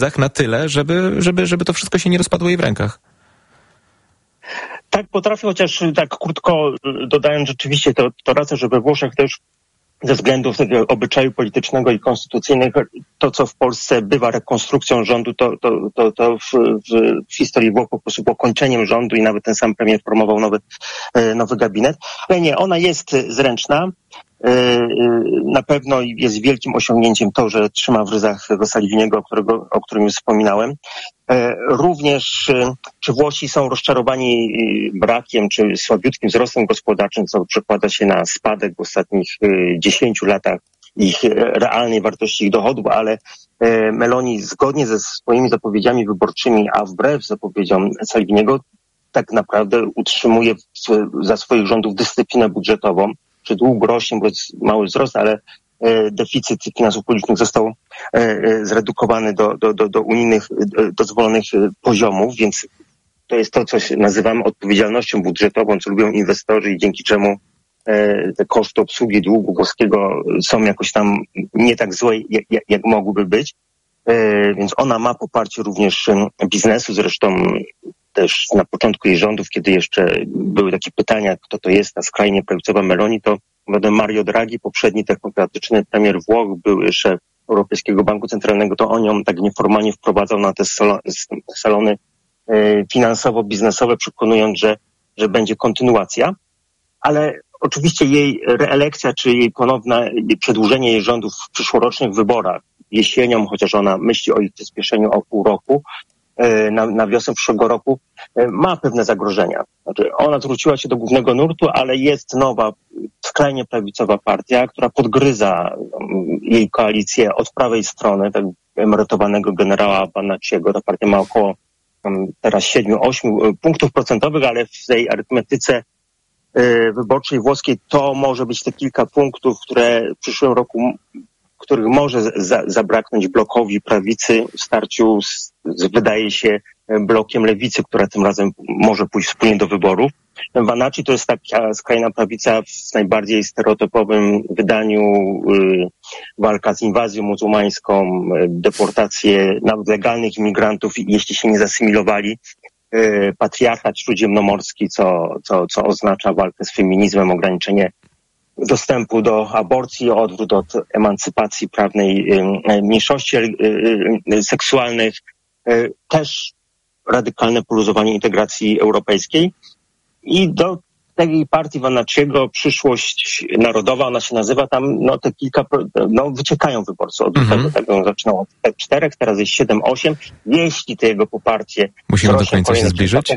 na tyle, żeby to wszystko się nie rozpadło jej w rękach. Tak potrafię, chociaż tak krótko dodając rzeczywiście to racja, że we Włoszech też ze względów tego obyczaju politycznego i konstytucyjnego, to co w Polsce bywa rekonstrukcją rządu, to w historii Włoch po prostu było kończeniem rządu i nawet ten sam premier formował nowy gabinet. Ale nie, ona jest zręczna. Na pewno jest wielkim osiągnięciem to, że trzyma w ryzach tego Salviniego, o którym już wspominałem. Również czy Włosi są rozczarowani brakiem czy słabiutkim wzrostem gospodarczym, co przekłada się na spadek w ostatnich 10 latach ich realnej wartości ich dochodów, ale Meloni zgodnie ze swoimi zapowiedziami wyborczymi, a wbrew zapowiedziom Salviniego, tak naprawdę utrzymuje za swoich rządów dyscyplinę budżetową. Czy dług rośnie, bo jest mały wzrost, ale deficyt finansów publicznych został zredukowany do unijnych dozwolonych poziomów, więc to jest to, co nazywamy odpowiedzialnością budżetową, co lubią inwestorzy i dzięki czemu te koszty obsługi długu włoskiego są jakoś tam nie tak złe, jak mogłyby być. Więc ona ma poparcie również biznesu, zresztą też na początku jej rządów, kiedy jeszcze były takie pytania, kto to jest ta skrajnie prawicowa Meloni, to Mario Draghi, poprzedni technokratyczny premier Włoch, były szef Europejskiego Banku Centralnego, to on ją tak nieformalnie wprowadzał na te salony finansowo-biznesowe, przekonując, że będzie kontynuacja. Ale oczywiście jej reelekcja, czy jej ponowne przedłużenie jej rządów w przyszłorocznych wyborach jesienią, chociaż ona myśli o ich przyspieszeniu o pół roku, na wiosnę przyszłego roku, ma pewne zagrożenia. Znaczy, ona zwróciła się do głównego nurtu, ale jest nowa, skrajnie prawicowa partia, która podgryza jej koalicję od prawej strony, tak emerytowanego generała Bannacciego. Ta partia ma około teraz 7-8 punktów procentowych, ale w tej arytmetyce wyborczej włoskiej to może być te kilka punktów, które w przyszłym roku, których może zabraknąć blokowi prawicy w starciu wydaje się, blokiem lewicy, która tym razem może pójść wspólnie do wyborów. Bannacci to jest taka skrajna prawica w najbardziej stereotypowym wydaniu, walka z inwazją muzułmańską, deportacje nawet legalnych imigrantów, jeśli się nie zasymilowali, patriarchat śródziemnomorski, co oznacza walkę z feminizmem, ograniczenie dostępu do aborcji, odwrót od emancypacji prawnej mniejszości seksualnych, też radykalne poluzowanie integracji europejskiej. I do tej partii Bannacciego przyszłość narodowa, ona się nazywa, tam te kilka, wyciekają wyborcy od tego, tak on zaczynał od 4, teraz jest 7-8. Jeśli to jego poparcie musimy do końca się zbliżyć,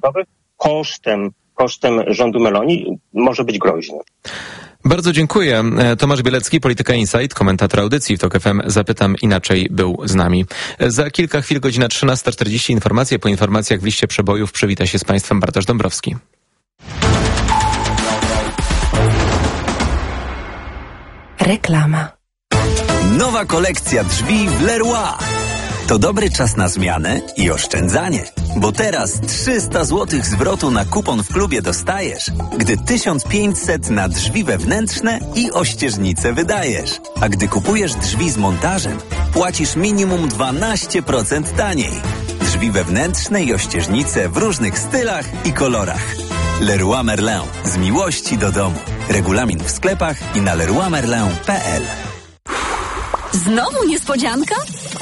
kosztem rządu Meloni może być groźny. Bardzo dziękuję. Tomasz Bielecki, Polityka Insight, komentator audycji w TOK FM. Zapytam inaczej był z nami. Za kilka chwil, godzina 13:40, informacje. Po informacjach w liście przebojów przywita się z Państwem Bartosz Dąbrowski. Reklama. Nowa kolekcja drzwi w Leroy. To dobry czas na zmianę i oszczędzanie, bo teraz 300 zł zwrotu na kupon w klubie dostajesz, gdy 1500 na drzwi wewnętrzne i ościeżnice wydajesz. A gdy kupujesz drzwi z montażem, płacisz minimum 12% taniej. Drzwi wewnętrzne i ościeżnice w różnych stylach i kolorach. Leroy Merlin. Z miłości do domu. Regulamin w sklepach i na leroymerlin.pl. Znowu niespodzianka?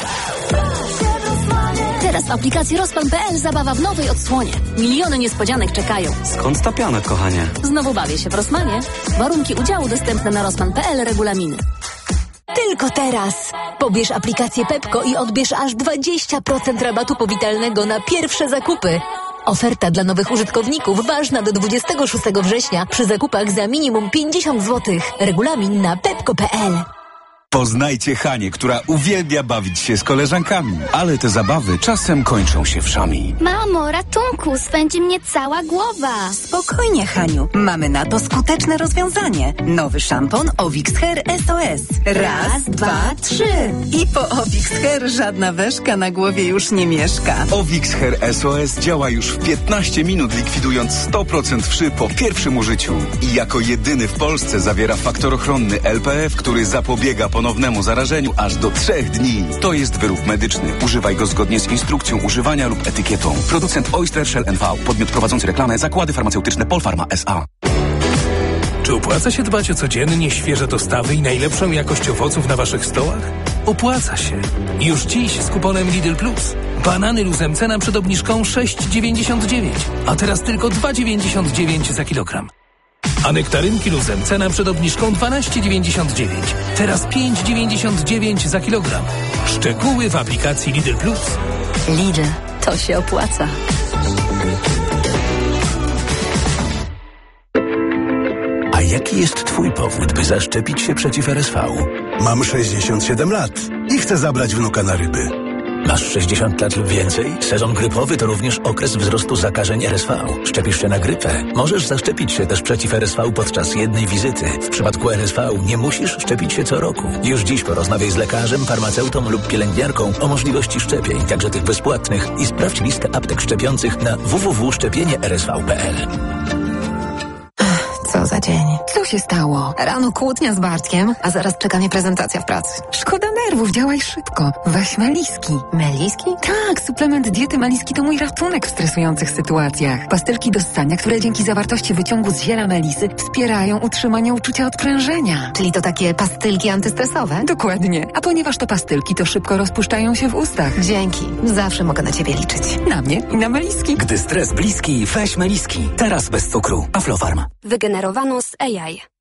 Teraz w aplikacji Rospan.pl zabawa w nowej odsłonie. Miliony niespodzianek czekają. Skąd ta piana, kochanie? Znowu bawię się w Rosmanie. Warunki udziału dostępne na Rospan.pl, regulaminy. Tylko teraz! Pobierz aplikację Pepko i odbierz aż 20% rabatu powitalnego na pierwsze zakupy. Oferta dla nowych użytkowników ważna do 26 września przy zakupach za minimum 50 zł. Regulamin na pepko.pl. Poznajcie Hanię, która uwielbia bawić się z koleżankami, ale te zabawy czasem kończą się wszami. Mamo, ratunku, spędzi mnie cała głowa. Spokojnie, Haniu, mamy na to skuteczne rozwiązanie. Nowy szampon Ovix Hair SOS. Raz, dwa, trzy. I po Ovix Hair żadna weszka na głowie już nie mieszka. Ovix Hair SOS działa już w 15 minut, likwidując 100% wszy po pierwszym użyciu. I jako jedyny w Polsce zawiera faktor ochronny LPF, który zapobiega ponownemu zarażeniu aż do 3 dni. To jest wyrób medyczny. Używaj go zgodnie z instrukcją używania lub etykietą. Producent Oyster Shell NV. Podmiot prowadzący reklamę. Zakłady farmaceutyczne Polpharma S.A. Czy opłaca się dbać o codziennie świeże dostawy i najlepszą jakość owoców na waszych stołach? Opłaca się. Już dziś z kuponem Lidl Plus. Banany luzem cena przed obniżką 6,99, a teraz tylko 2,99 za kilogram. A nektarynki luzem cena przed obniżką 12,99, teraz 5,99 za kilogram. Szczegóły w aplikacji Lidl Plus. Lidl, to się opłaca. A jaki jest twój powód, by zaszczepić się przeciw RSV? Mam 67 lat i chcę zabrać wnuka na ryby. Masz 60 lat lub więcej? Sezon grypowy to również okres wzrostu zakażeń RSV. Szczepisz się na grypę? Możesz zaszczepić się też przeciw RSV podczas jednej wizyty. W przypadku RSV nie musisz szczepić się co roku. Już dziś porozmawiaj z lekarzem, farmaceutą lub pielęgniarką o możliwości szczepień, także tych bezpłatnych, i sprawdź listę aptek szczepiących na www.szczepienie-rsv.pl. Co za dzień. Co się stało? Rano kłótnia z Bartkiem, a zaraz czeka mnie prezentacja w pracy. Szkoda nerwów, działaj szybko. Weź Meliski. Meliski? Tak, suplement diety Meliski to mój ratunek w stresujących sytuacjach. Pastylki do ssania, które dzięki zawartości wyciągu z ziela melisy wspierają utrzymanie uczucia odprężenia. Czyli to takie pastylki antystresowe? Dokładnie. A ponieważ to pastylki, to szybko rozpuszczają się w ustach. Dzięki. Zawsze mogę na ciebie liczyć. Na mnie i na Meliski. Gdy stres bliski, weź Meliski. Teraz bez cukru. Aflofarm. Wygenerowano z AI.